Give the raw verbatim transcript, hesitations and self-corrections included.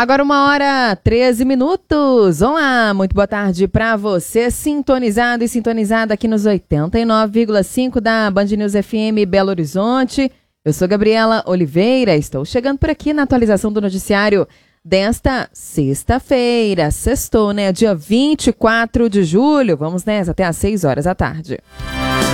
Agora uma hora, treze minutos. Olá, muito boa tarde para você, sintonizado e sintonizada aqui nos oitenta e nove vírgula cinco da Band News F M Belo Horizonte. Eu sou Gabriela Oliveira, estou chegando por aqui na atualização do noticiário desta sexta-feira. Sextou, né? Dia vinte e quatro de julho. Vamos nessa até às seis horas da tarde.